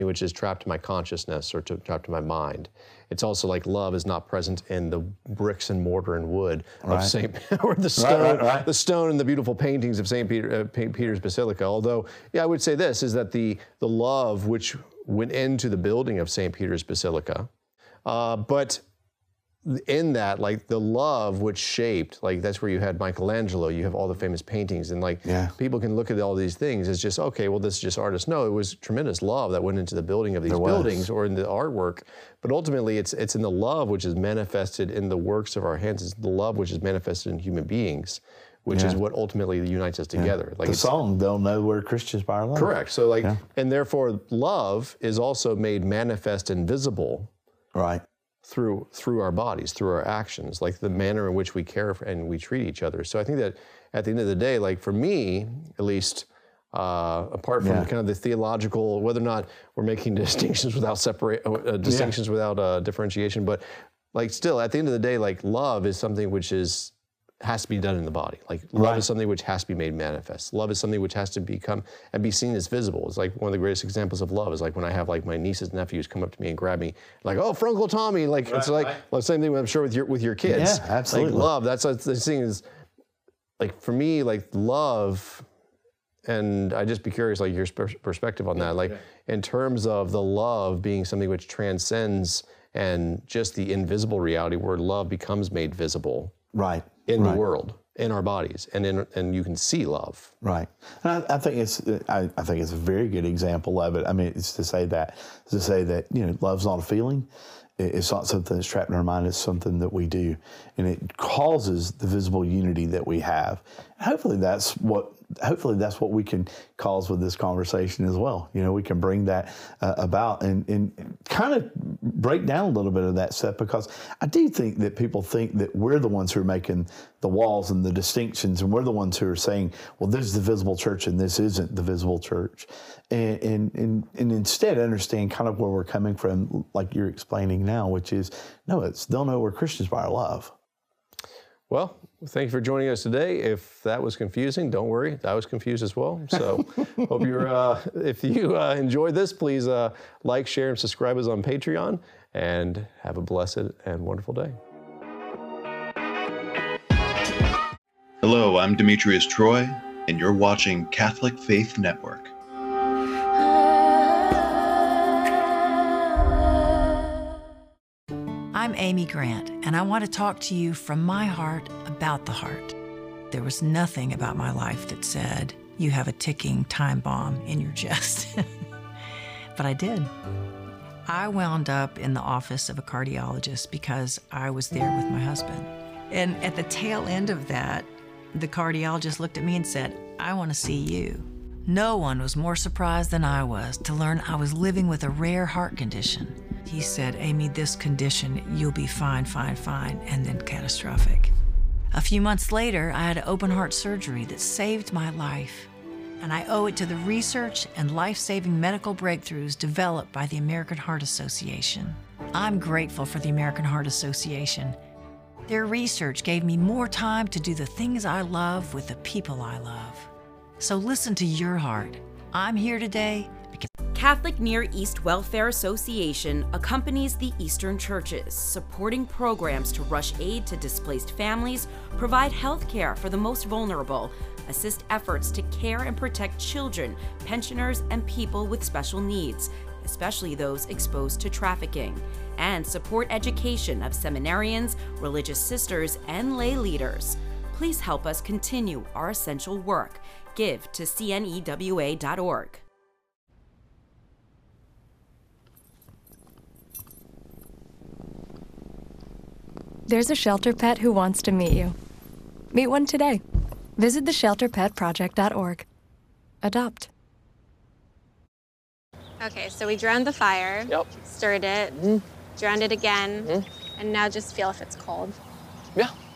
which is trapped in my consciousness or trapped in my mind. It's also like love is not present in the bricks and mortar and wood of St. or the stone, the stone and the beautiful paintings of St. Peter's Basilica. Although, yeah, I would say this is that the love which went into the building of St. Peter's Basilica, but in that, like the love which shaped, like that's where you had Michelangelo, you have all the famous paintings, and like people can look at all these things as just, okay, well, this is just artists. No, it was tremendous love that went into the building of these buildings or in the artwork. But ultimately, it's in the love which is manifested in the works of our hands. It's the love which is manifested in human beings, which is what ultimately unites us together. Like the song, they'll know we're Christians by our love. Correct. So like, and therefore love is also made manifest and visible. Through our bodies, through our actions, like the manner in which we care for and we treat each other. So I think that at the end of the day, like for me, at least, apart from kind of the theological, whether or not we're making distinctions without distinctions without differentiation, but like still at the end of the day, like love is something which has to be done in the body. Like love is something which has to be made manifest. Love is something which has to become and be seen as visible. It's like one of the greatest examples of love is like when I have like my nieces and nephews come up to me and grab me, like, oh, Frunkle Tommy. Like it's like well, same thing I'm sure with your kids. Yeah, absolutely. Like love, that's what the thing is. Like for me, like love, and I'd just be curious, like your perspective on that. Like in terms of the love being something which transcends and just the invisible reality where love becomes made visible. In the world, in our bodies, and you can see love. And I think it's a very good example of it. I mean, it's to say that love's not a feeling. It's not something that's trapped in our mind. It's something that we do, and it causes the visible unity that we have. And hopefully that's what we can cause with this conversation as well. You know, we can bring that about and kind of break down a little bit of that stuff, because I do think that people think that we're the ones who are making the walls and the distinctions, and we're the ones who are saying, well, this is the visible church and this isn't the visible church. And instead understand kind of where we're coming from, like you're explaining now, which is, no, they'll know we're Christians by our love. Well, thank you for joining us today. If that was confusing, don't worry, I was confused as well. So hope if you enjoyed this, please like, share, and subscribe us on Patreon, and have a blessed and wonderful day. Hello, I'm Demetrius Troy, and you're watching Catholic Faith Network. I'm Amy Grant, and I want to talk to you from my heart about the heart. There was nothing about my life that said, you have a ticking time bomb in your chest. But I did. I wound up in the office of a cardiologist because I was there with my husband. And at the tail end of that, the cardiologist looked at me and said, I want to see you. No one was more surprised than I was to learn I was living with a rare heart condition. He said, Amy, this condition, you'll be fine, and then catastrophic. A few months later, I had open heart surgery that saved my life. And I owe it to the research and life-saving medical breakthroughs developed by the American Heart Association. I'm grateful for the American Heart Association. Their research gave me more time to do the things I love with the people I love. So listen to your heart. I'm here today because Catholic Near East Welfare Association accompanies the Eastern churches, supporting programs to rush aid to displaced families, provide health care for the most vulnerable, assist efforts to care and protect children, pensioners, and people with special needs, especially those exposed to trafficking, and support education of seminarians, religious sisters, and lay leaders. Please help us continue our essential work. Give to cnewa.org. There's a shelter pet who wants to meet you. Meet one today. Visit theshelterpetproject.org. Adopt. Okay, so we drowned the fire, stirred it, drowned it again, and now just feel if it's cold. Yeah.